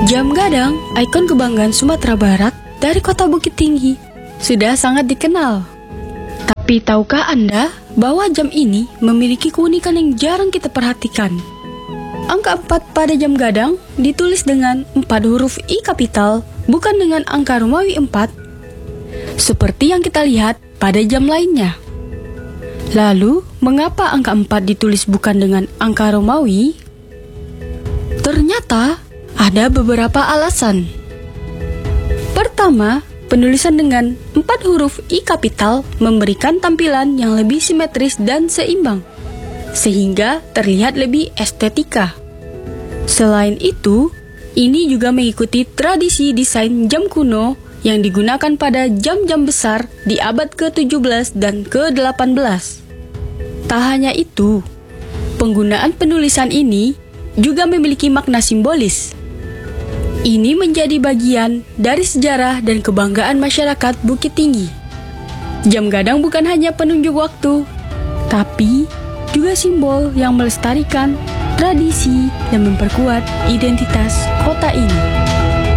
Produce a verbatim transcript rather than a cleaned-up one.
Jam gadang, ikon kebanggaan Sumatera Barat dari kota Bukit Tinggi, sudah sangat dikenal. Tapi tahukah Anda bahwa jam ini memiliki keunikan yang jarang kita perhatikan? Angka empat pada jam gadang ditulis dengan empat huruf I kapital, bukan dengan angka Romawi empat, seperti yang kita lihat pada jam lainnya. Lalu, mengapa angka empat ditulis bukan dengan angka Romawi? Ternyata, ada beberapa alasan. Pertama, penulisan dengan empat huruf I kapital memberikan tampilan yang lebih simetris dan seimbang, sehingga terlihat lebih estetika. Selain itu, ini juga mengikuti tradisi desain jam kuno yang digunakan pada jam-jam besar di abad ke tujuh belas dan ke delapan belas. Tak hanya itu, penggunaan penulisan ini juga memiliki makna simbolis. Ini menjadi bagian dari sejarah dan kebanggaan masyarakat Bukit Tinggi. Jam gadang bukan hanya penunjuk waktu, tapi juga simbol yang melestarikan tradisi dan memperkuat identitas kota ini.